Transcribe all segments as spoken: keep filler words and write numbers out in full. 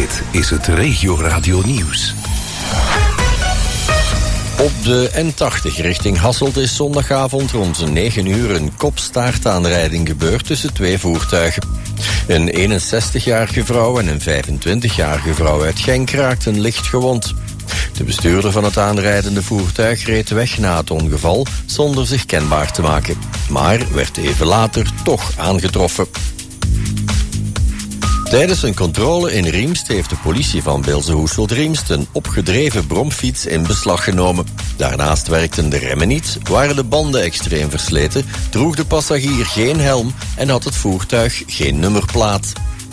Dit is het Regio Radio Nieuws. Op de N tachtig richting Hasselt is zondagavond rond negen uur een kopstaartaanrijding gebeurd tussen twee voertuigen. Een eenenzestigjarige vrouw en een vijfentwintigjarige vrouw uit Genk raakten licht gewond. De bestuurder van het aanrijdende voertuig reed weg na het ongeval zonder zich kenbaar te maken, maar werd even later toch aangetroffen. Tijdens een controle in Riemst heeft de politie van Beelze-Hoeselt-Riemst een opgedreven bromfiets in beslag genomen. Daarnaast werkten de remmen niet, waren de banden extreem versleten, droeg de passagier geen helm en had het voertuig geen nummerplaat.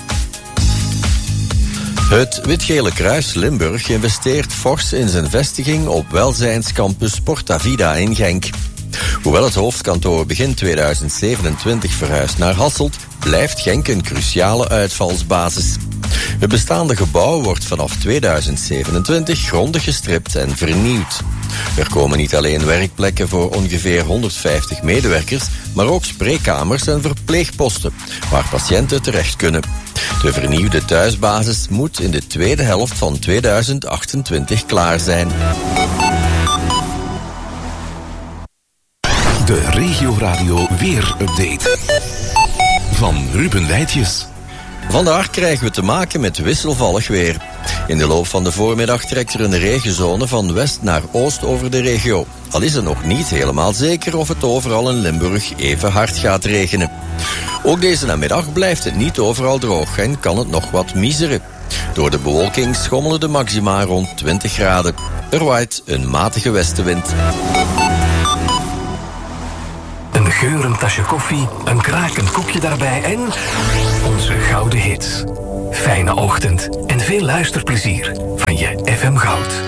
Het Wit-Gele Kruis Limburg investeert fors in zijn vestiging op welzijnscampus Porta Vida in Genk. Hoewel het hoofdkantoor begin tweeduizend zevenentwintig verhuist naar Hasselt, blijft Genk een cruciale uitvalsbasis. Het bestaande gebouw wordt vanaf tweeduizend zevenentwintig grondig gestript en vernieuwd. Er komen niet alleen werkplekken voor ongeveer honderdvijftig medewerkers, maar ook spreekkamers en verpleegposten, waar patiënten terecht kunnen. De vernieuwde thuisbasis moet in de tweede helft van tweeduizend achtentwintig klaar zijn. De Regio Radio Weer-update van Ruben Weitjes. Vandaag krijgen we te maken met wisselvallig weer. In de loop van de voormiddag trekt er een regenzone van west naar oost over de regio. Al is het nog niet helemaal zeker of het overal in Limburg even hard gaat regenen. Ook deze namiddag blijft het niet overal droog en kan het nog wat miseren. Door de bewolking schommelen de maxima rond twintig graden. Er waait een matige westenwind. Een geurend tasje koffie, een krakend koekje daarbij en onze gouden hits. Fijne ochtend en veel luisterplezier van je F M Goud.